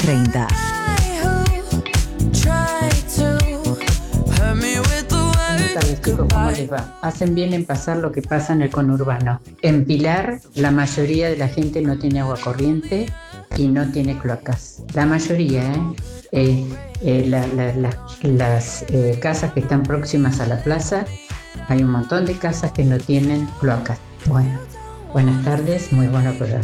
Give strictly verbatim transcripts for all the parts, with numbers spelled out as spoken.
treinta. Buenas tardes, chicos, ¿cómo les va? Hacen bien en pasar lo que pasa en el conurbano. En Pilar, la mayoría de la gente no tiene agua corriente y no tiene cloacas. La mayoría, ¿eh? eh, eh la, la, la, las eh, casas que están próximas a la plaza, hay un montón de casas que no tienen cloacas. Bueno, buenas tardes, muy buena programa.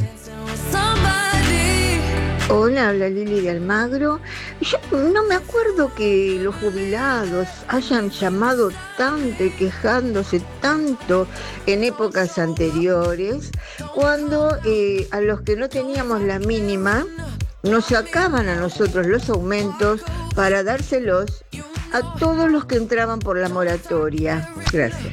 Hola, habla Lili de Almagro. Yo no me acuerdo que los jubilados hayan llamado tanto y quejándose tanto en épocas anteriores, cuando eh, a los que no teníamos la mínima nos sacaban a nosotros los aumentos para dárselos a todos los que entraban por la moratoria. Gracias.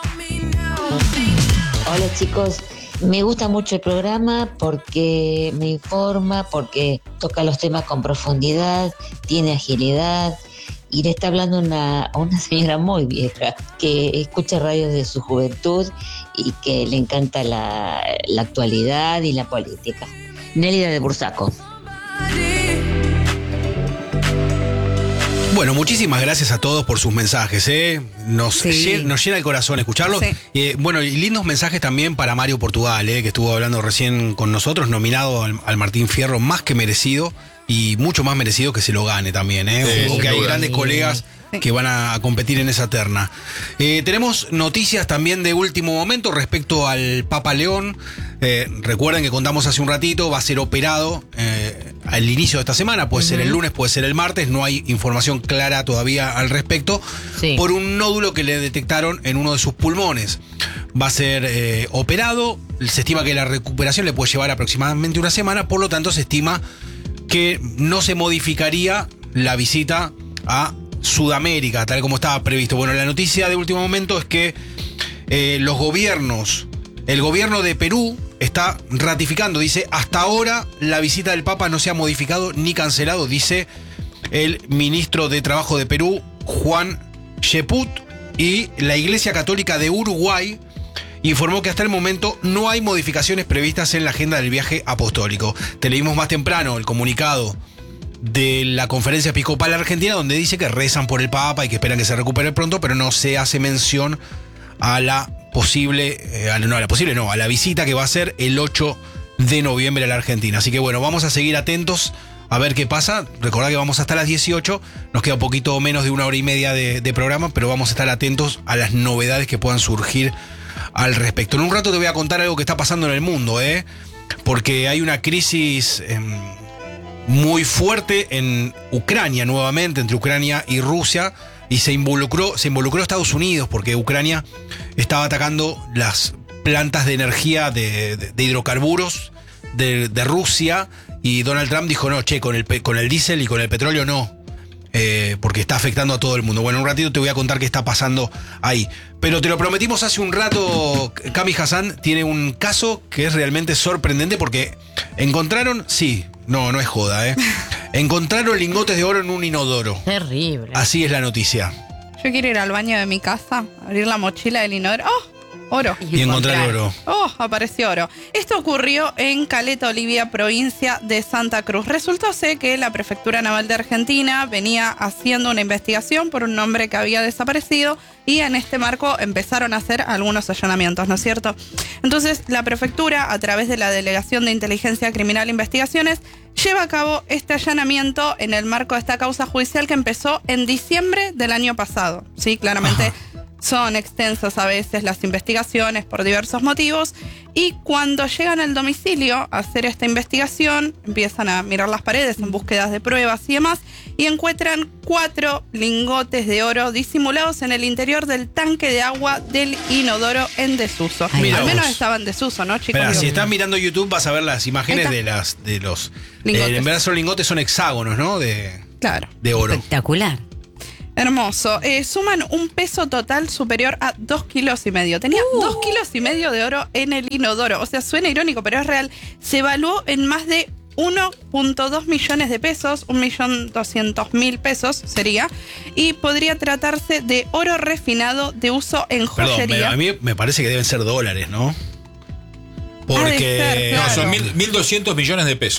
Hola chicos. Me gusta mucho el programa porque me informa, porque toca los temas con profundidad, tiene agilidad y le está hablando una, a una señora muy vieja que escucha radios de su juventud y que le encanta la, la actualidad y la política. Nélida de Bursaco. Bueno, muchísimas gracias a todos por sus mensajes, ¿eh? Nos, sí. llena, nos llena el corazón escucharlos. Sí. Eh, bueno, y lindos mensajes también para Mario Portugal, ¿eh? Que estuvo hablando recién con nosotros, nominado al, al Martín Fierro, más que merecido y mucho más merecido que se lo gane también, ¿eh? Sí, porque hay grandes sí. colegas que van a competir en esa terna. Eh, tenemos noticias también de último momento respecto al Papa León. Eh, recuerden que contamos hace un ratito, va a ser operado eh, al inicio de esta semana, puede uh-huh. ser el lunes, puede ser el martes, no hay información clara todavía al respecto, sí. por un nódulo que le detectaron en uno de sus pulmones. Va a ser eh, operado, se estima que la recuperación le puede llevar aproximadamente una semana, por lo tanto se estima que no se modificaría la visita a Sudamérica, tal como estaba previsto. Bueno, la noticia de último momento es que eh, los gobiernos, el gobierno de Perú está ratificando, dice, hasta ahora la visita del Papa no se ha modificado ni cancelado, dice el ministro de Trabajo de Perú, Juan Cheput, y la Iglesia Católica de Uruguay informó que hasta el momento no hay modificaciones previstas en la agenda del viaje apostólico. Te leímos más temprano el comunicado de la Conferencia Episcopal Argentina, donde dice que rezan por el Papa y que esperan que se recupere pronto, pero no se hace mención a la posible, eh, a, no, a la posible no, a la visita que va a ser el ocho de noviembre a la Argentina. Así que bueno, vamos a seguir atentos a ver qué pasa. Recordad que vamos hasta las dieciocho, nos queda un poquito menos de una hora y media de, de programa, pero vamos a estar atentos a las novedades que puedan surgir al respecto. En un rato te voy a contar algo que está pasando en el mundo, ¿eh? Porque hay una crisis eh, muy fuerte en Ucrania nuevamente, entre Ucrania y Rusia, y se involucró, se involucró Estados Unidos porque Ucrania estaba atacando las plantas de energía de, de, de hidrocarburos de, de Rusia, y Donald Trump dijo, no, che, con el, con el diésel y con el petróleo no, eh, porque está afectando a todo el mundo. Bueno, en un ratito te voy a contar qué está pasando ahí. Pero te lo prometimos hace un rato, Cami Hassan tiene un caso que es realmente sorprendente porque encontraron, sí, no, no es joda, ¿eh? Encontraron lingotes de oro en un inodoro. Terrible. Así es la noticia. Yo quiero ir al baño de mi casa, abrir la mochila del inodoro. ¡Oh! Oro. Y, y encontrar oro. Oh, apareció oro. Esto ocurrió en Caleta Olivia, provincia de Santa Cruz. Resultó ser que la Prefectura Naval de Argentina venía haciendo una investigación por un hombre que había desaparecido y en este marco empezaron a hacer algunos allanamientos, ¿no es cierto? Entonces, la Prefectura, a través de la Delegación de Inteligencia Criminal e Investigaciones, lleva a cabo este allanamiento en el marco de esta causa judicial que empezó en diciembre del año pasado. Sí, claramente. Ajá. Son extensas a veces las investigaciones por diversos motivos, y cuando llegan al domicilio a hacer esta investigación empiezan a mirar las paredes en búsquedas de pruebas y demás, y encuentran cuatro lingotes de oro disimulados en el interior del tanque de agua del inodoro en desuso. Ay, al menos estaban en desuso, ¿no, chicos? Espera, si estás mirando YouTube vas a ver las imágenes de las de los lingotes. Eh, en verdad son lingotes, son hexágonos, ¿no? De, claro. De oro. Espectacular. Hermoso. Eh, suman un peso total superior a dos kilos y medio. Tenía uh. dos kilos y medio de oro en el inodoro. O sea, suena irónico, pero es real. Se evaluó en más de uno punto dos millones de pesos, un millón doscientos mil pesos sería, y podría tratarse de oro refinado de uso en joyería. Perdón, me, a mí me parece que deben ser dólares, ¿no? Porque ser, claro. No, son mil, mil doscientos millones de pesos.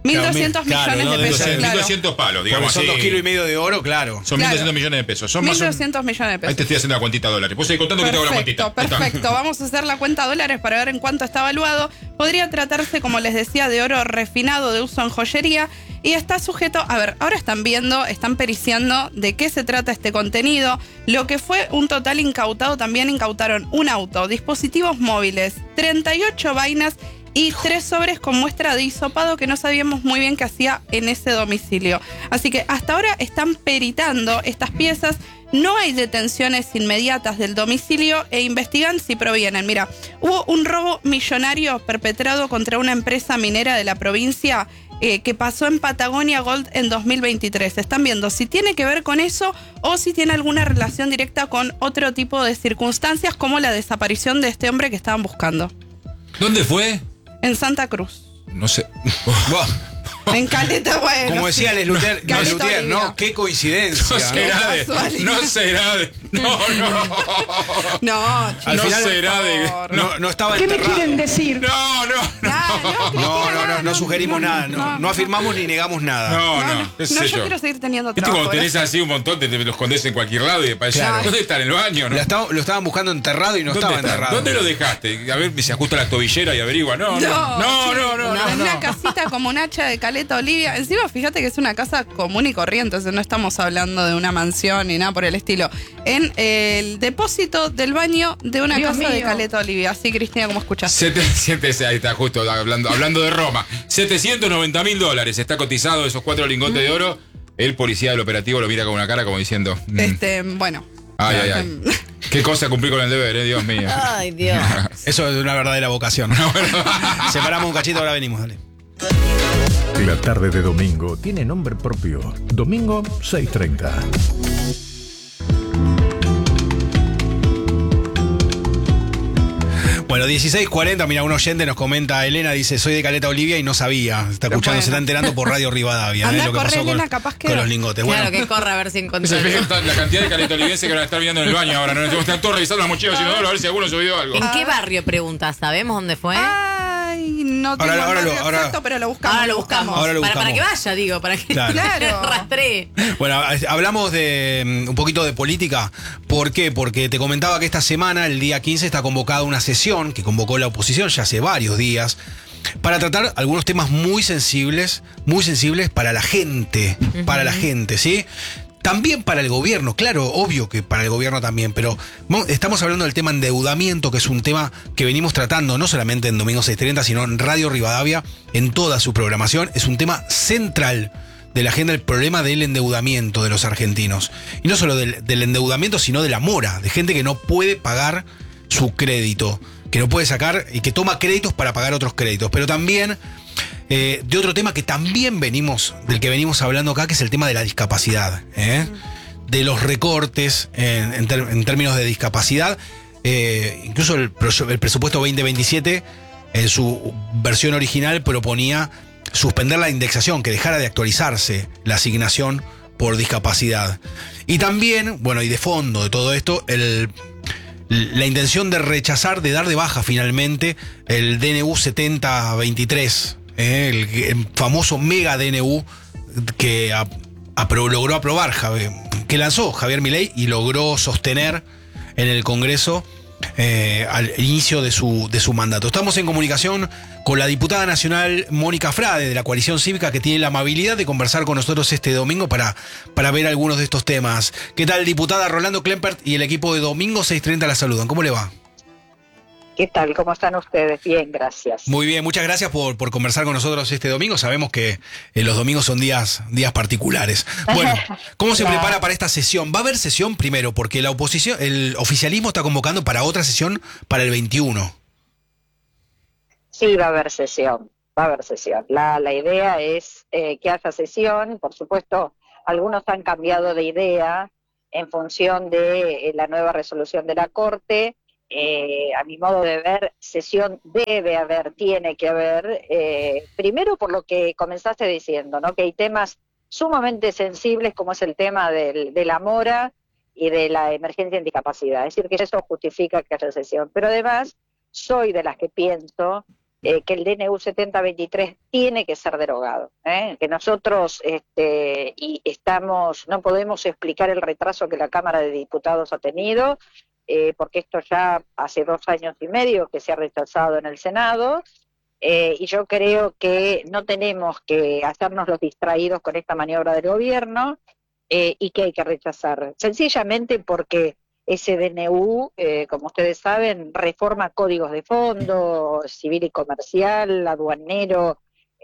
mil doscientos claro, millones no, de debe pesos. ser Claro. mil doscientos palos, digamos Porque son así. dos kilos y medio de oro, claro. Son Claro. mil doscientos millones de pesos. Son mil más o- doscientos millones de pesos. Ahí te estoy haciendo la cuentita de dólares. Puedo seguir contando que te hago la Perfecto, cuentita. Ahí está. perfecto. Vamos a hacer la cuenta dólares para ver en cuánto está evaluado. Podría tratarse, como les decía, de oro refinado de uso en joyería y está sujeto, a ver, ahora están viendo, están periciando de qué se trata este contenido. Lo que fue un total incautado, también incautaron un auto, dispositivos móviles, treinta y ocho vainas y tres sobres con muestra de hisopado que no sabíamos muy bien qué hacía en ese domicilio. Así que hasta ahora están peritando estas piezas. No hay detenciones inmediatas del domicilio e investigan si provienen. Mira, hubo un robo millonario perpetrado contra una empresa minera de la provincia eh, que pasó en Patagonia Gold en dos mil veintitrés. Están viendo si tiene que ver con eso o si tiene alguna relación directa con otro tipo de circunstancias como la desaparición de este hombre que estaban buscando. ¿Dónde fue? En Santa Cruz. No sé. En Caleta, bueno. Como decía Les Luthier, Les Caleta Luthier, Olivia. ¿no? Qué coincidencia. No será de. casualidad. No será de. No, no. No, chicos, Al no final, será de. No, no estaba ¿Qué me enterrado. quieren decir? No, no. Ah, no, No, no, no, no sugerimos no, nada. No, no, no afirmamos ni negamos nada. No, No, no. no, qué no, sé yo yo. quiero seguir teniendo ¿Viste trabajo. cuando tenés ¿eh? así un montón, te, te los escondés en cualquier lado y de parece, Claro. ¿dónde está en el baño? ¿No? Lo, estaba- lo estaban buscando enterrado y no ¿Dónde, estaba está? enterrado. ¿Dónde lo dejaste? A ver, se ajusta la tobillera y averigua. No, no. No, no, no, no. En no. una casita como un hacha de Caleta Olivia. Encima, fíjate que es una casa común y corriente, o sea, no estamos hablando de una mansión ni nada por el estilo. En el depósito del baño de una Dios casa de mío. Caleta Olivia. Así, Cristina, ¿cómo escuchás? setecientos, ahí está justo hablando, hablando de Roma. setecientos noventa mil dólares. Está cotizado esos cuatro lingotes de oro. El policía del operativo lo mira con una cara como diciendo. mm, Este, bueno. Ay, ay, ay. Qué cosa cumplir con el deber, eh, Dios mío. Ay, Dios. Eso es una verdadera vocación. Separamos un cachito, ahora venimos, dale. La tarde de domingo tiene nombre propio. Domingo seis treinta. Bueno, dieciséis cuarenta, mira, un oyente nos comenta, Elena dice, soy de Caleta Olivia y no sabía. Está escuchando, Bueno. se está enterando por Radio Rivadavia, Anda, ¿eh? Lo que corre, pasó con, Elena, capaz que- con los lingotes. Claro, Bueno, que corra a ver si encontró. Se fija la cantidad de calentolivenses que van a estar viendo en el baño ahora. ¿No? Están todos revisando las mochilas y no, a ver si alguno subió algo. ¿En qué barrio preguntas? ¿Sabemos dónde fue? Ay, no tengo Ahora- el ahora lo- barrio ahora- exacto, pero lo buscamos. Ahora lo buscamos. Ahora lo para, para que buscamos. vaya, digo, para que Claro. Claro. rastree. bueno, hablamos de mm, un poquito de política. ¿Por qué? Porque te comentaba que esta semana, el día quince, está convocada una sesión que convocó la oposición ya hace varios días para tratar algunos temas muy sensibles, muy sensibles para la gente, para la gente, ¿sí? También para el gobierno, claro, obvio que para el gobierno también, pero mo- estamos hablando del tema endeudamiento, que es un tema que venimos tratando no solamente en Domingo seis treinta, sino en Radio Rivadavia, en toda su programación. Es un tema central de la agenda, el problema del endeudamiento de los argentinos. Y no solo del, del endeudamiento, sino de la mora, de gente que no puede pagar su crédito, que no puede sacar y que toma créditos para pagar otros créditos, pero también eh, de otro tema que también venimos, del que venimos hablando acá, que es el tema de la discapacidad, ¿eh? de los recortes en, en ter- en términos de discapacidad. Eh, incluso el, pro- el presupuesto veinte veintisiete, en su versión original, proponía suspender la indexación, que dejara de actualizarse la asignación por discapacidad. Y también, bueno, y de fondo de todo esto, el la intención de rechazar, de dar de baja finalmente el D N U setenta veintitrés, eh, el, el famoso mega D N U que a- apro- logró aprobar, Javier, que lanzó Javier Milei y logró sostener en el Congreso eh, al inicio de su, de su mandato. Estamos en comunicación con la diputada nacional Mónica Frade, de la Coalición Cívica, que tiene la amabilidad de conversar con nosotros este domingo para, para ver algunos de estos temas. ¿Qué tal, diputada? Rolando Klempert y el equipo de Domingo seis treinta la saludan. ¿Cómo le va? ¿Qué tal? ¿Cómo están ustedes? Bien, gracias. Muy bien, muchas gracias por, por conversar con nosotros este domingo. Sabemos que eh, los domingos son días, días particulares. Bueno, ¿cómo se Claro. prepara para esta sesión? ¿Va a haber sesión primero? Porque la oposición, el oficialismo está convocando para otra sesión para el veintiuno. Sí, va a haber sesión, va a haber sesión. La, la idea es eh, que haya sesión. Por supuesto, algunos han cambiado de idea en función de eh, la nueva resolución de la Corte. Eh, a mi modo de ver, sesión debe haber, tiene que haber, eh, primero por lo que comenzaste diciendo, ¿no? Que hay temas sumamente sensibles como es el tema del, de la mora y de la emergencia en discapacidad, es decir, que eso justifica que haya sesión, pero además soy de las que pienso eh, que el D N U setenta veintitrés tiene que ser derogado, ¿eh? Que nosotros este, y estamos, no podemos explicar el retraso que la Cámara de Diputados ha tenido, eh, porque esto ya hace dos años y medio que se ha rechazado en el Senado, eh, y yo creo que no tenemos que hacernos los distraídos con esta maniobra del gobierno, eh, y que hay que rechazar, sencillamente porque ese D N U, eh, como ustedes saben, reforma códigos de fondo, civil y comercial, aduanero,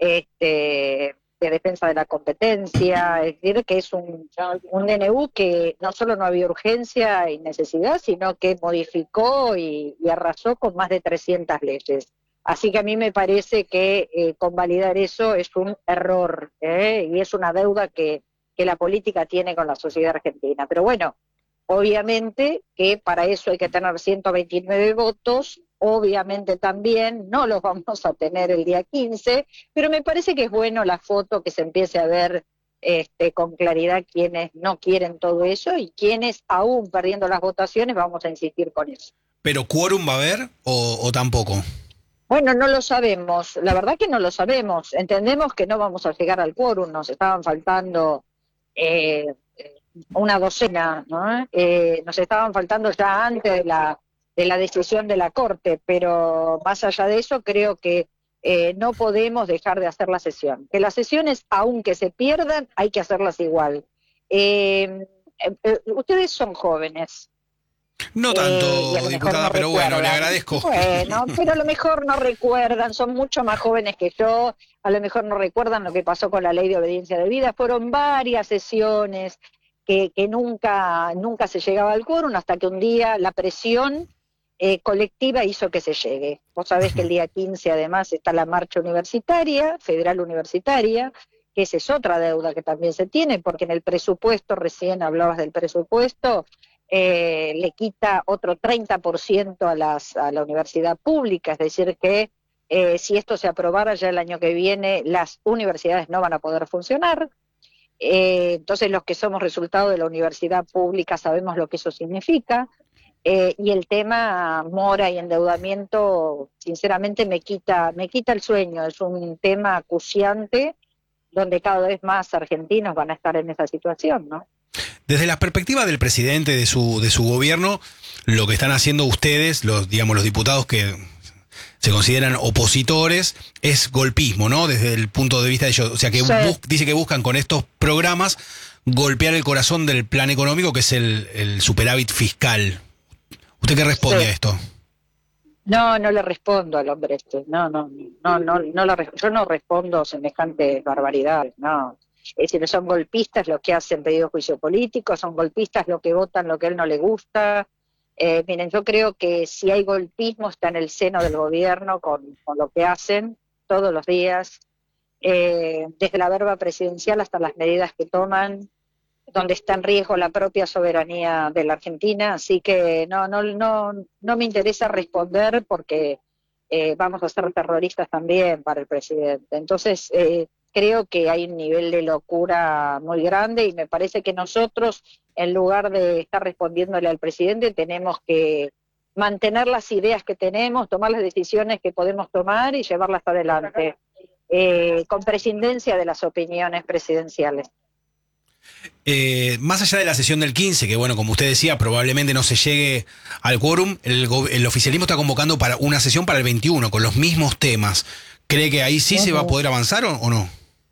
este, de defensa de la competencia, es decir, que es un, un D N U que no solo no había urgencia y necesidad, sino que modificó y, y arrasó con más de trescientas leyes. Así que a mí me parece que eh, convalidar eso es un error, ¿eh? Y es una deuda que, que la política tiene con la sociedad argentina. Pero bueno, obviamente que para eso hay que tener ciento veintinueve votos, obviamente también no los vamos a tener el día quince, pero me parece que es bueno la foto, que se empiece a ver este, con claridad quienes no quieren todo eso y quienes, aún perdiendo las votaciones, vamos a insistir con eso. ¿Pero quórum va a haber o, o tampoco? Bueno, no lo sabemos, la verdad que no lo sabemos. Entendemos que no vamos a llegar al quórum, nos estaban faltando eh, una docena, ¿no? Eh, nos estaban faltando ya antes de la, de la decisión de la Corte, pero más allá de eso creo que eh, no podemos dejar de hacer la sesión. Que las sesiones, aunque se pierdan, hay que hacerlas igual. Eh, eh, ustedes son jóvenes. No tanto, eh, diputada, no pero recuerdan. bueno, le agradezco. Bueno, pero a lo mejor no recuerdan, son mucho más jóvenes que yo, a lo mejor no recuerdan lo que pasó con la ley de obediencia debida. Fueron varias sesiones que, que nunca, nunca se llegaba al quórum, hasta que un día la presión eh, colectiva hizo que se llegue. Vos sabés que el día quince además está la marcha universitaria, federal universitaria, que esa es otra deuda que también se tiene, porque en el presupuesto, recién hablabas del presupuesto, Eh, le quita otro treinta por ciento a, las, a la universidad pública, es decir que eh, si esto se aprobara ya el año que viene, las universidades no van a poder funcionar. Eh, entonces los que somos resultado de la universidad pública sabemos lo que eso significa, eh, y el tema mora y endeudamiento sinceramente me quita, me quita el sueño, es un tema acuciante donde cada vez más argentinos van a estar en esa situación, ¿no? Desde la perspectiva del presidente, de su, de su gobierno, lo que están haciendo ustedes, los, digamos, los diputados que se consideran opositores, es golpismo, ¿no? Desde el punto de vista de ellos. O sea, que sí. bus, dice que buscan con estos programas golpear el corazón del plan económico, que es el, el superávit fiscal. ¿Usted qué responde sí. a esto? No, no le respondo al hombre este. No, no, no, no, no la, yo no respondo semejantes barbaridades, no. Es decir, son golpistas los que hacen pedido de juicio político, son golpistas los que votan lo que a él no le gusta. Eh, miren, yo creo que si hay golpismo está en el seno del gobierno con, con lo que hacen todos los días, eh, desde la verba presidencial hasta las medidas que toman, donde está en riesgo la propia soberanía de la Argentina. Así que no, no, no, no me interesa responder porque eh, vamos a ser terroristas también para el presidente. Entonces, eh, creo que hay un nivel de locura muy grande y me parece que nosotros, en lugar de estar respondiéndole al presidente, tenemos que mantener las ideas que tenemos, tomar las decisiones que podemos tomar y llevarlas adelante, eh, con prescindencia de las opiniones presidenciales. Eh, más allá de la sesión del quince, que bueno, como usted decía, probablemente no se llegue al quórum, el, el oficialismo está convocando para una sesión para el veintiuno, con los mismos temas. ¿Cree que ahí sí uh-huh. se va a poder avanzar o, o no?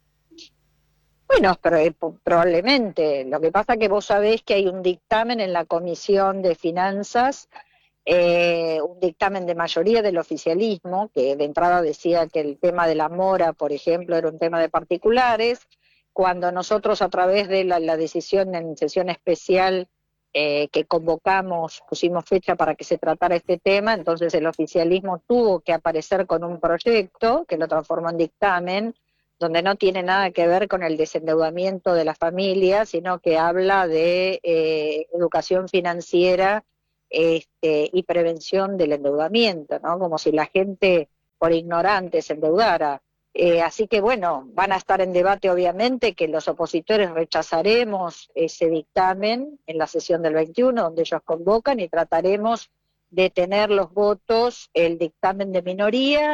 Bueno, pero, eh, probablemente. Lo que pasa es que vos sabés que hay un dictamen en la Comisión de Finanzas, eh, un dictamen de mayoría del oficialismo, que de entrada decía que el tema de la mora, por ejemplo, era un tema de particulares. Cuando nosotros, a través de la, la decisión en sesión especial eh, que convocamos, pusimos fecha para que se tratara este tema, entonces el oficialismo tuvo que aparecer con un proyecto que lo transformó en dictamen, donde no tiene nada que ver con el desendeudamiento de las familias, sino que habla de eh, educación financiera este, y prevención del endeudamiento, ¿no? Como si la gente por ignorante se endeudara. Eh, así que bueno, van a estar en debate obviamente que los opositores rechazaremos ese dictamen en la sesión del veintiuno, donde ellos convocan, y trataremos de tener los votos, el dictamen de minoría,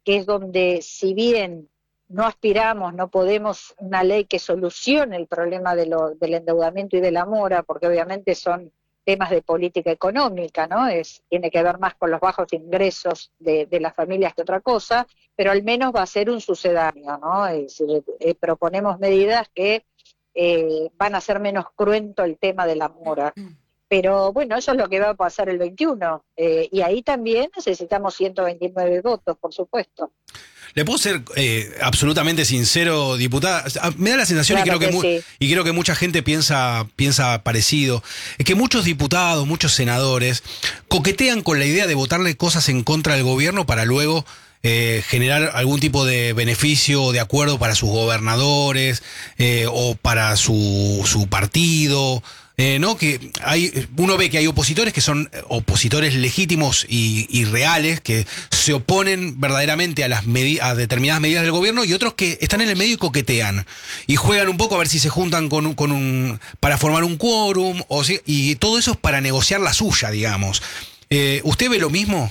que es donde, si bien no aspiramos, no podemos una ley que solucione el problema de lo, del endeudamiento y de la mora, porque obviamente son temas de política económica, ¿no? Es, tiene que ver más con los bajos ingresos de, de las familias que otra cosa, pero al menos va a ser un sucedáneo, ¿no? Es decir, eh, proponemos medidas que eh, van a hacer menos cruento el tema de la mora. Pero bueno, eso es lo que va a pasar el veintiuno, eh, y ahí también necesitamos ciento veintinueve votos, por supuesto. Le puedo ser eh, absolutamente sincero, diputada. Me da la sensación, claro, y, creo que que sí. y creo que mucha gente piensa, piensa parecido, es que muchos diputados, muchos senadores coquetean con la idea de votarle cosas en contra del gobierno para luego eh, generar algún tipo de beneficio o de acuerdo para sus gobernadores eh, o para su, su partido. Eh, ¿no? Que hay, uno ve que hay opositores que son opositores legítimos y, y reales, que se oponen verdaderamente a las medi- a determinadas medidas del gobierno, y otros que están en el medio y coquetean y juegan un poco a ver si se juntan con, un, con un para formar un quórum, o si, y todo eso es para negociar la suya, digamos. Eh, ¿Usted ve lo mismo?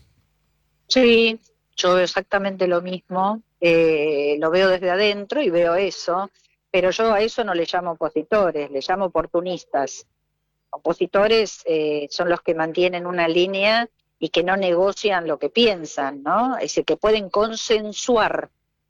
Sí, yo veo exactamente lo mismo, eh, lo veo desde adentro y veo eso. Pero yo a eso no le llamo opositores, le llamo oportunistas. Opositores eh, son los que mantienen una línea y que no negocian lo que piensan, ¿no? Es decir, que pueden consensuar,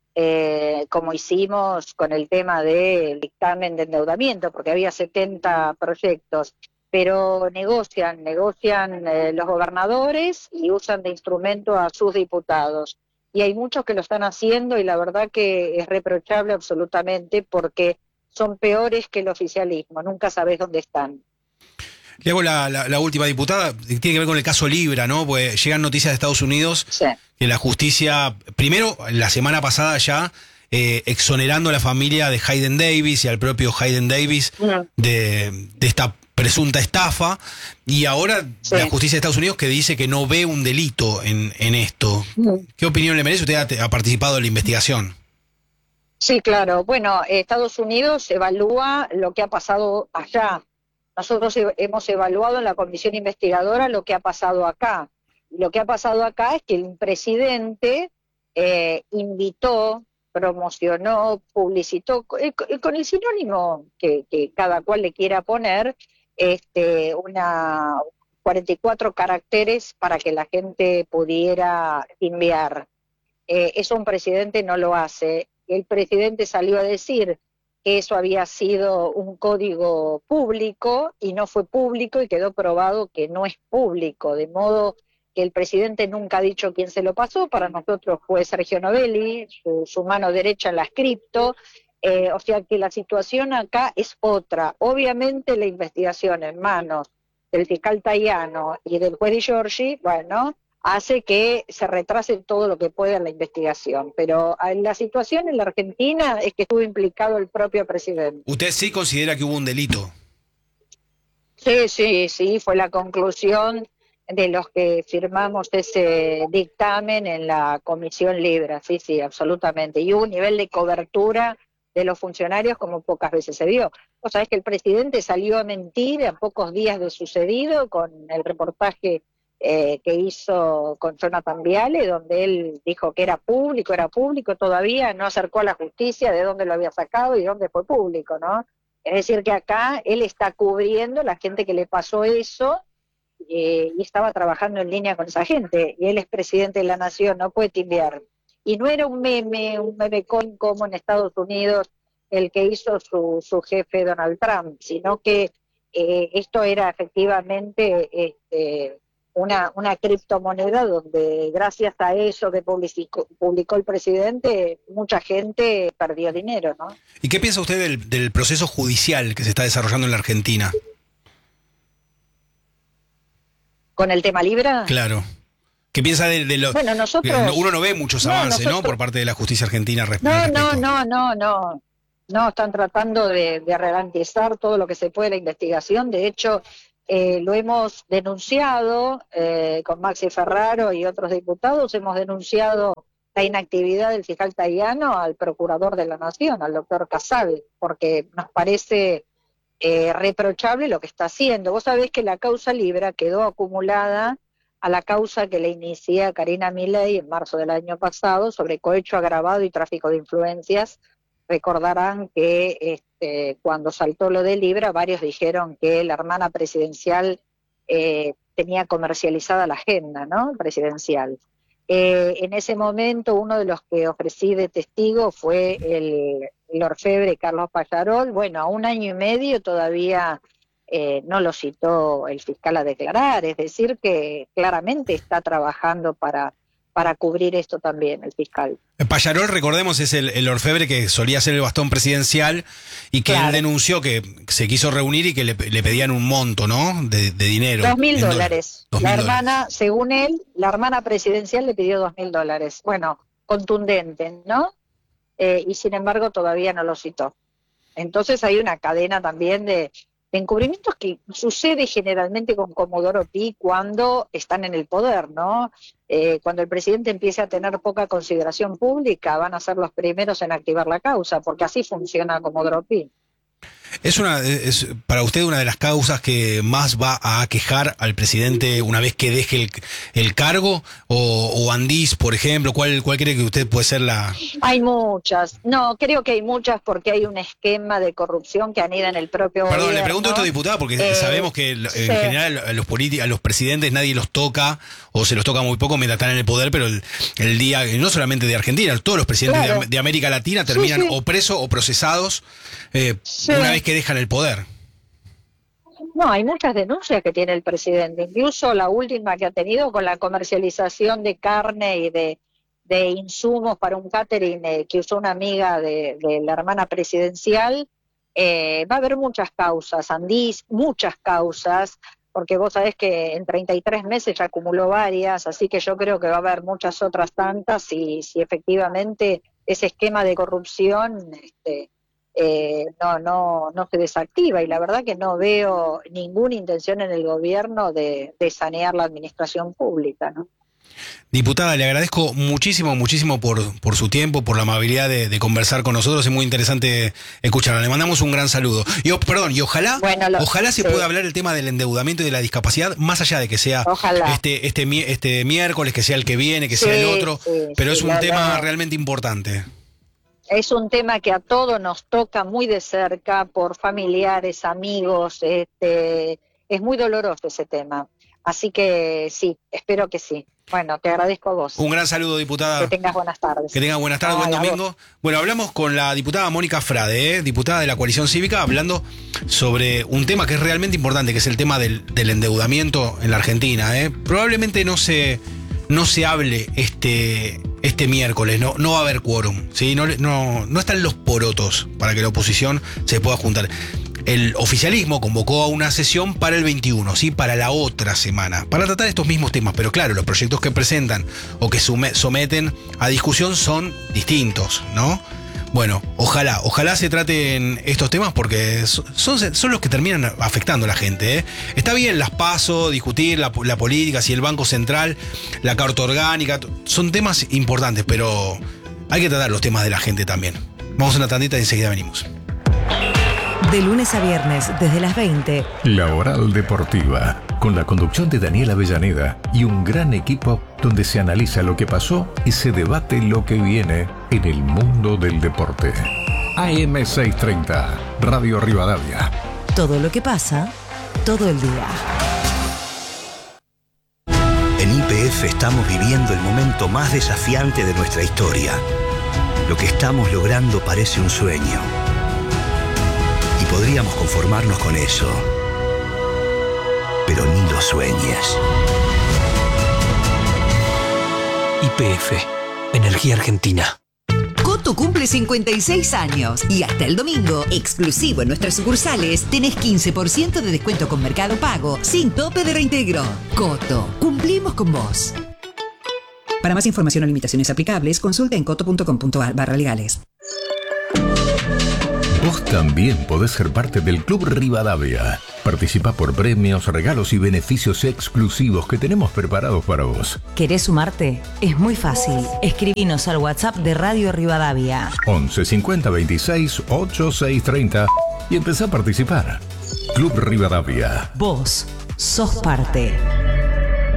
eh, como hicimos con el tema del dictamen de endeudamiento, porque había setenta proyectos, pero negocian, negocian eh, los gobernadores y usan de instrumento a sus diputados. Y hay muchos que lo están haciendo y la verdad que es reprochable absolutamente porque son peores que el oficialismo, nunca sabés dónde están. Le hago la, la, la última, diputada, tiene que ver con el caso Libra, ¿no? Pues llegan noticias de Estados Unidos, sí, que la justicia, primero, la semana pasada ya, eh, exonerando a la familia de Hayden Davis y al propio Hayden Davis uh-huh. de, de esta presunta estafa, y ahora sí. la justicia de Estados Unidos que dice que no ve un delito en, en esto. ¿Qué opinión le merece? Usted ha, ha participado en la investigación. Sí, claro. Bueno, Estados Unidos evalúa lo que ha pasado allá. Nosotros hemos evaluado en la comisión investigadora lo que ha pasado acá. Lo que ha pasado acá es que el presidente eh, invitó, promocionó, publicitó, con el sinónimo que, que cada cual le quiera poner, este, una cuarenta y cuatro caracteres para que la gente pudiera enviar. Eh, eso un presidente no lo hace. El presidente salió a decir que eso había sido un código público y no fue público y quedó probado que no es público, de modo que el presidente nunca ha dicho quién se lo pasó. Para nosotros fue Sergio Novelli, su, su mano derecha en las cripto. Eh, o sea que la situación acá es otra. Obviamente la investigación en manos del fiscal Tayano y del juez Di Giorgi, bueno, hace que se retrase todo lo que pueda en la investigación. Pero la situación en la Argentina es que estuvo implicado el propio presidente. ¿Usted sí considera que hubo un delito? Sí, sí, sí, fue la conclusión de los que firmamos ese dictamen en la Comisión Libra, sí, sí, absolutamente. Y hubo un nivel de cobertura de los funcionarios como pocas veces se vio. O sea, es que el presidente salió a mentir a pocos días de sucedido con el reportaje eh, que hizo con Jonathan Viale, donde él dijo que era público, era público, todavía no acercó a la justicia de dónde lo había sacado y dónde fue público, ¿no? Es decir, que acá él está cubriendo a la gente que le pasó eso eh, y estaba trabajando en línea con esa gente, y él es presidente de la nación, no puede timbear. Y no era un meme, un memecón como en Estados Unidos el que hizo su, su jefe Donald Trump, sino que eh, esto era efectivamente este, una, una criptomoneda donde gracias a eso que publicó, publicó el presidente, mucha gente perdió dinero, ¿no? ¿Y qué piensa usted del, del proceso judicial que se está desarrollando en la Argentina? ¿Con el tema Libra? Claro. ¿Qué piensa de, de lo bueno, nosotros, uno no ve muchos no, avances, nosotros, ¿no? Por parte de la justicia argentina respecto. No, no, no, no, no. No, están tratando de, de garantizar todo lo que se puede la investigación. De hecho, eh, lo hemos denunciado eh, con Maxi Ferraro y otros diputados. Hemos denunciado la inactividad del fiscal Tayano al procurador de la Nación, al doctor Casabe, porque nos parece eh, reprochable lo que está haciendo. Vos sabés que la causa Libra quedó acumulada a la causa que le inicia Karina Milei en marzo del año pasado sobre cohecho agravado y tráfico de influencias. Recordarán que este, cuando saltó lo de Libra, varios dijeron que la hermana presidencial eh, tenía comercializada la agenda, ¿no? Presidencial. Eh, en ese momento, uno de los que ofrecí de testigo fue el, el orfebre Carlos Pallarol. Bueno, a un año y medio todavía eh, no lo citó el fiscal a declarar, es decir, que claramente está trabajando para, para cubrir esto también el fiscal. Pallarol, recordemos, es el, el orfebre que solía ser el bastón presidencial y que claro. él denunció que se quiso reunir y que le, le pedían un monto, ¿no? De, de dinero. Dos mil dólares. La hermana, según él, la hermana presidencial le pidió dos mil dólares. Bueno, contundente, ¿no? Eh, y sin embargo todavía no lo citó. Entonces hay una cadena también de, de encubrimientos que sucede generalmente con Comodoro Pi cuando están en el poder, ¿no? Eh, cuando el presidente empiece a tener poca consideración pública, van a ser los primeros en activar la causa, porque así funciona Comodoro Pi. ¿Es, una, es para usted una de las causas que más va a aquejar al presidente una vez que deje el, el cargo? ¿O, o Andís, por ejemplo? ¿Cuál, ¿Cuál cree que usted puede ser la...? Hay muchas. No, creo que hay muchas porque hay un esquema de corrupción que anida en el propio Perdón, gobierno. le pregunto esto, diputada, porque eh, sabemos que en sí. general a los, a los presidentes nadie los toca o se los toca muy poco mientras están en el poder, pero el, el día, no solamente de Argentina, todos los presidentes claro. de, de América Latina terminan sí, sí. o presos o procesados eh, sí. una vez que dejan el poder. No, hay muchas denuncias que tiene el presidente, incluso la última que ha tenido con la comercialización de carne y de, de insumos para un catering eh, que usó una amiga de, de la hermana presidencial. Eh, va a haber muchas causas, Andís, muchas causas, porque vos sabés que en treinta y tres meses ya acumuló varias, así que yo creo que va a haber muchas otras tantas si, si efectivamente ese esquema de corrupción este, eh, no, no, no se desactiva, y la verdad que no veo ninguna intención en el gobierno de, de sanear la administración pública, ¿no? Diputada, le agradezco muchísimo, muchísimo por, por su tiempo, por la amabilidad de, de conversar con nosotros. Es muy interesante escucharla. Le mandamos un gran saludo. Y, oh, perdón, y ojalá, bueno, lo, ojalá se sí. pueda hablar el tema del endeudamiento y de la discapacidad, más allá de que sea este, este, este miércoles, que sea el que viene, que sí, sea el otro, sí, pero sí, es un la, tema la, realmente importante. Es un tema que a todos nos toca muy de cerca, por familiares, amigos, este, es muy doloroso ese tema. Así que sí, espero que sí. Bueno, te agradezco a vos. Un gran saludo, diputada. Que tengas buenas tardes. Que tengas buenas tardes, ah, buen domingo. Bueno, hablamos con la diputada Mónica Frade, ¿eh? diputada de la Coalición Cívica, hablando sobre un tema que es realmente importante, que es el tema del, del endeudamiento en la Argentina. ¿eh? Probablemente no se, no se hable este, este miércoles, no, no va a haber quórum, ¿sí? no, no, no están los porotos para que la oposición se pueda juntar. El oficialismo convocó a una sesión para el veintiuno, ¿sí? Para la otra semana, para tratar estos mismos temas. Pero claro, los proyectos que presentan o que someten a discusión son distintos, ¿no? Bueno, ojalá, ojalá se traten estos temas porque son, son los que terminan afectando a la gente, ¿eh? Está bien las PASO, discutir la, la política, si el Banco Central, la Carta Orgánica, son temas importantes, pero hay que tratar los temas de la gente también. Vamos a una tandita y enseguida venimos. De lunes a viernes, desde las veinte. La Oral Deportiva, con la conducción de Daniel Avellaneda y un gran equipo donde se analiza lo que pasó y se debate lo que viene en el mundo del deporte. A M seiscientos treinta, Radio Rivadavia. Todo lo que pasa, todo el día. En Y P F estamos viviendo el momento más desafiante de nuestra historia. Lo que estamos logrando parece un sueño. Y podríamos conformarnos con eso. Pero ni lo sueñes. Y P F, Energía Argentina. Coto cumple cincuenta y seis años y hasta el domingo, exclusivo en nuestras sucursales, tenés quince por ciento de descuento con Mercado Pago, sin tope de reintegro. Coto, cumplimos con vos. Para más información o limitaciones aplicables, consulta en coto punto com punto a r barra legales. Vos también podés ser parte del Club Rivadavia. Participa por premios, regalos y beneficios exclusivos que tenemos preparados para vos. ¿Querés sumarte? Es muy fácil. Escribinos al WhatsApp de Radio Rivadavia. once cincuenta veintiséis ochenta y seis treinta y empezá a participar. Club Rivadavia. Vos sos parte.